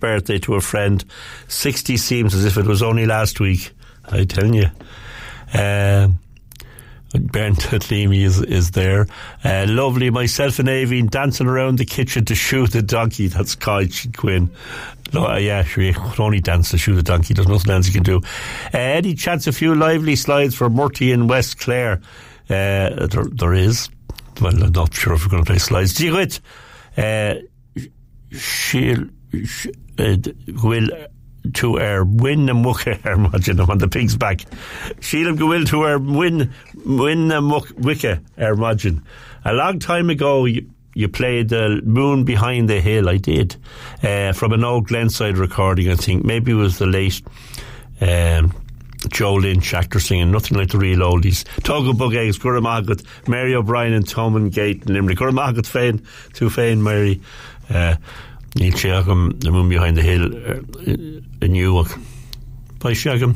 birthday to a friend. 60 seems as if it was only last week. I'm telling you. Bernadette Leamy is there. Lovely. Myself and Avine dancing around the kitchen to shoot the donkey. That's Kyle Quinn. No, yeah, sure, you could only dance to shoot a donkey. There's nothing else you can do. Any chance a few lively slides for Murty in West Clare? There is. Well, I'm not sure if we're going to play slides. Digwit, she'll will to our win and muck imagine I'm on the pig's back. She'll go will to our win and muck wicca imagine. A long time ago you played the Moon Behind the Hill. I did, from an old Glenside recording. I think maybe it was the late Joe Lynch actor singing Nothing Like the Real Oldies. Togo Bug Eggs, Guramagat, Mary O'Brien and Thomond Gate and Limerick. Guramagat Fain, to Fain Mary, Neil Sheagham, The Moon Behind the Hill, in Newark. By Sheagham.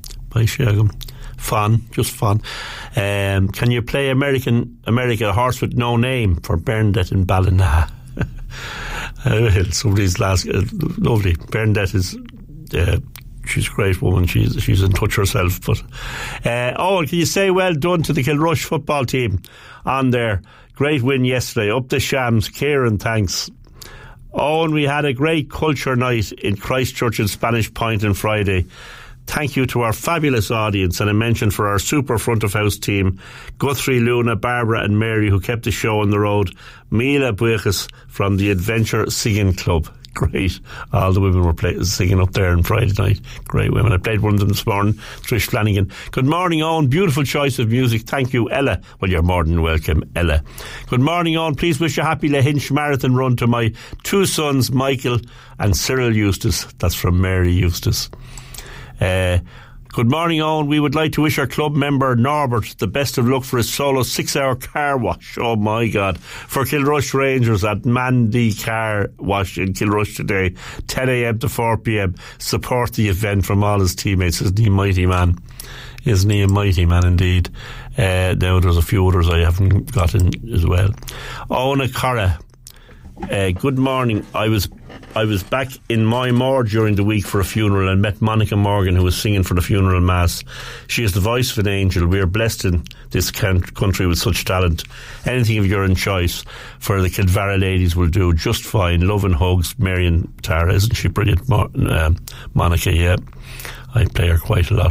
Fun, just fun. Can you play America, A Horse with No Name for Bernadette in Ballina? Somebody's last, lovely. Bernadette is, she's a great woman. She's in touch herself. But can you say well done to the Kilrush football team on their great win yesterday? Up the Shams. Kieran, thanks. And we had a great culture night in Christchurch and Spanish Point on Friday. Thank you to our fabulous audience, and a mention for our super front of house team, Guthrie, Luna, Barbara and Mary, who kept the show on the road. Mila Buichas from the Adventure Singing Club. Great. All the women were singing up there on Friday night. Great women. I played one of them this morning, Trish Flanagan. Good morning, Owen. Beautiful choice of music. Thank you, Ella. Well, you're more than welcome, Ella. Good morning, Owen. Please wish a happy Lahinch Marathon run to my two sons, Michael and Cyril Eustace. That's from Mary Eustace. Good morning, Owen. We would like to wish our club member Norbert the best of luck for his solo 6-hour car wash. Oh my God. For Kilrush Rangers at Mandy Car Wash in Kilrush today, 10 a.m. to 4 p.m. Support the event from all his teammates. Isn't he a mighty man? Isn't he a mighty man indeed? Now there's a few others I haven't gotten as well. Owen Akara. Good morning. I was back in Moymore during the week for a funeral and met Monica Morgan, who was singing for the funeral mass. She is the voice of an angel. We are blessed in this country with such talent. Anything of your own choice for the Kildvara ladies will do just fine. Love and hugs, Marion Tara. Isn't she brilliant, Monica? Yeah, I play her quite a lot.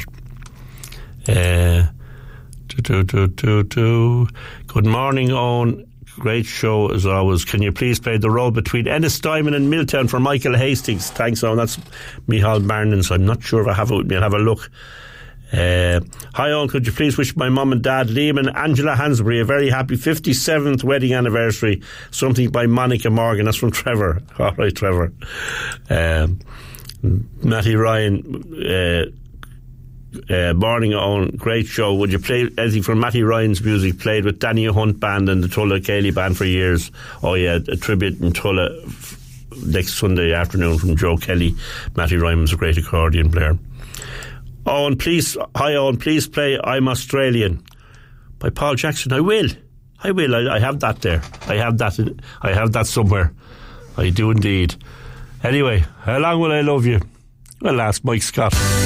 Good morning, Owen. Great show as always. Can you please play the road between Ennis Diamond and Milltown for Michael Hastings? Thanks, Owen. That's Michal Barnon, so I'm not sure if I have it with me. I'll have a look. Hi, Owen. Could you please wish my mum and dad, Liam and Angela Hansbury, a very happy 57th wedding anniversary? Something by Monica Morgan. That's from Trevor. All right, Trevor. Matty Ryan, morning, Owen. Great show. Would you play anything from Matty Ryan's music? Played with Danny Hunt Band and the Tulla Cayley Band for years. Oh yeah, a tribute in Tulla next Sunday afternoon from Joe Kelly. Matty Ryan was a great accordion player. Owen, please play I'm Australian by Paul Jackson. I will. I have that there. I have that somewhere. I do indeed. Anyway, how long will I love you? Well, ask Mike Scott.